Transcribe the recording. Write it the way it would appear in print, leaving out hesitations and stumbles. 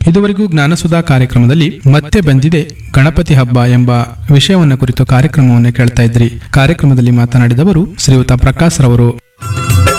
ಇದುವರೆಗೂ ಜ್ಞಾನಸುಧಾ ಕಾರ್ಯಕ್ರಮದಲ್ಲಿ ಮತ್ತೆ ಬಂದಿದೆ ಗಣಪತಿ ಹಬ್ಬ ಎಂಬ ವಿಷಯವನ್ನು ಕುರಿತು ಕಾರ್ಯಕ್ರಮವನ್ನು ಕೇಳ್ತಾ ಇದ್ರಿ. ಕಾರ್ಯಕ್ರಮದಲ್ಲಿ ಮಾತನಾಡಿದವರು ಶ್ರೀಯುತ ಪ್ರಕಾಶ್ ರವರು.